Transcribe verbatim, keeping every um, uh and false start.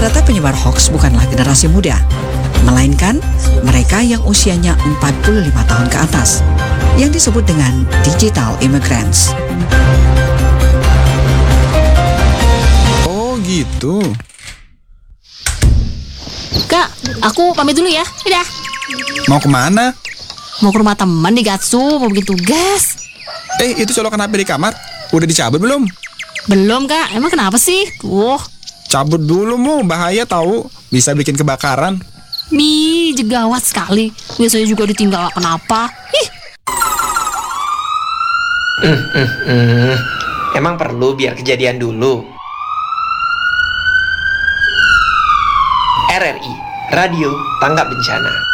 Rata-rata penyebar hoaks bukanlah generasi muda, melainkan mereka yang usianya empat puluh lima tahun ke atas, yang disebut dengan digital immigrants. Oh gitu. Kak, aku pamit dulu ya. Dadah. Mau kemana? Mau ke rumah teman di Gatsu, mau bikin tugas. Eh, itu colokan H P di kamar. Udah dicabut belum? Belum kak, emang kenapa sih? Tuh, Cabut dulu mu, bahaya tahu. Bisa bikin kebakaran. mi, gawat sekali. Biasanya juga ditinggal kenapa? Ih, Hmm, hmm, hmm. Emang perlu biar kejadian dulu. R R I, Radio Tanggap Bencana.